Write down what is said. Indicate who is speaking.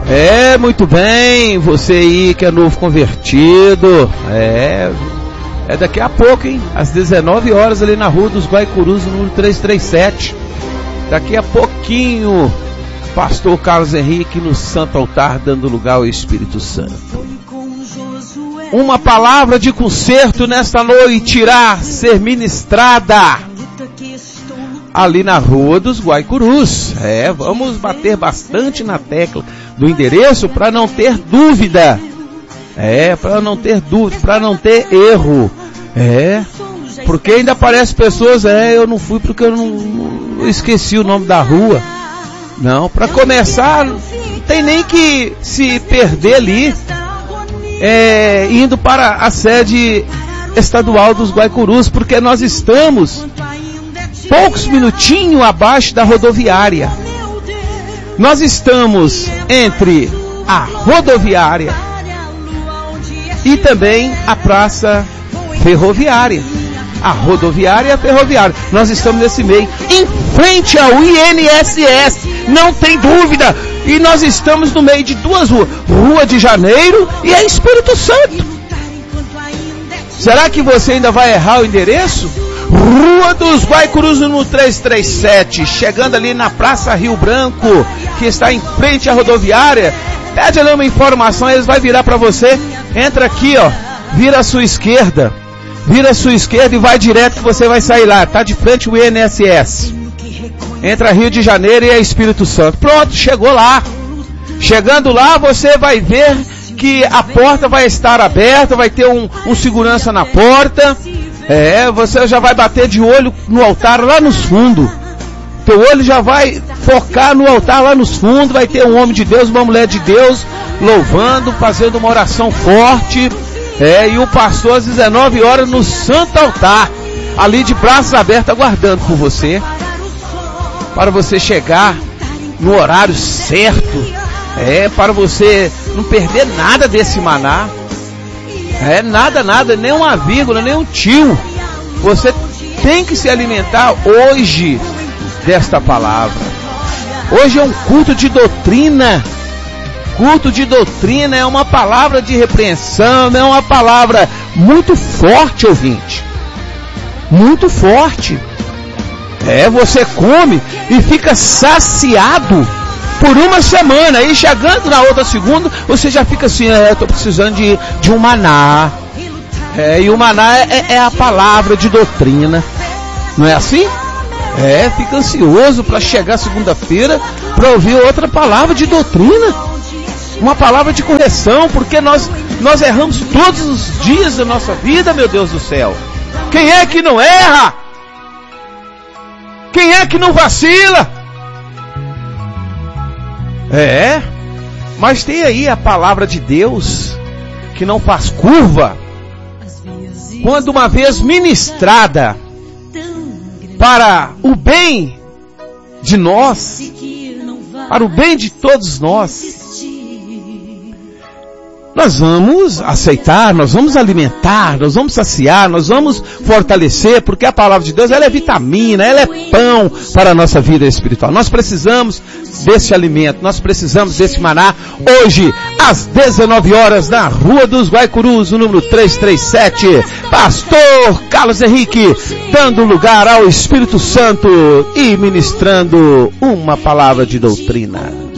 Speaker 1: Muito bem, você aí que é novo convertido, é daqui a pouco, hein, às 19 horas ali na Rua dos Guaicurus, número 337, daqui a pouquinho, Pastor Carlos Henrique no Santo Altar, dando lugar ao Espírito Santo. Uma palavra de conserto nesta noite irá ser ministrada ali na Rua dos Guaicurus. Vamos bater bastante na tecla do endereço para não ter dúvida. Para não ter dúvida, para não ter erro. Porque ainda aparecem pessoas, eu não fui porque eu esqueci o nome da rua. Não, para começar, não tem nem que se perder ali, indo para a sede estadual dos Guaicurus, porque nós estamos poucos minutinhos abaixo da rodoviária. Nós estamos entre a rodoviária e também a praça ferroviária. A rodoviária e a ferroviária. Nós estamos nesse meio, em frente ao INSS, não tem dúvida. E nós estamos no meio de duas ruas, Rua de Janeiro e a Espírito Santo. Será que você ainda vai errar o endereço? Rua dos Guaicurus, número 337, chegando ali na Praça Rio Branco, que está em frente à rodoviária. Pede ali uma informação, eles vão virar para você. Entra aqui, vira à sua esquerda. Vira à sua esquerda e vai direto que você vai sair lá. Tá de frente o INSS. Entra Rio de Janeiro e é Espírito Santo. Pronto, chegou lá. Chegando lá, você vai ver que a porta vai estar aberta, vai ter um segurança na porta. Você já vai bater de olho no altar lá nos fundos. Teu olho já vai focar no altar lá nos fundos. Vai ter um homem de Deus, uma mulher de Deus, louvando, fazendo uma oração forte. E o pastor às 19 horas no Santo Altar, ali de braços abertos, aguardando por você, para você chegar no horário certo, para você não perder nada desse maná. Nada, nem uma vírgula, nem um tio. Você tem que se alimentar hoje desta palavra. Hoje é um culto de doutrina. Culto de doutrina é uma palavra de repreensão, é uma palavra muito forte, ouvinte. Muito forte. Você come e fica saciado por uma semana, e chegando na outra segunda, você já fica assim, estou precisando de um maná. E o maná é a palavra de doutrina. Não é assim? Fica ansioso para chegar segunda-feira, para ouvir outra palavra de doutrina. Uma palavra de correção, porque nós erramos todos os dias da nossa vida, meu Deus do céu. Quem é que não erra? Quem é que não vacila? Mas tem aí a palavra de Deus, que não faz curva, quando uma vez ministrada para o bem de nós, para o bem de todos nós, nós vamos aceitar, nós vamos alimentar, nós vamos saciar, nós vamos fortalecer, porque a palavra de Deus, ela é vitamina, ela é pão para a nossa vida espiritual. Nós precisamos desse alimento, nós precisamos desse maná. Hoje, às 19 horas, na Rua dos Guaicurus, o número 337, Pastor Carlos Henrique, dando lugar ao Espírito Santo e ministrando uma palavra de doutrina.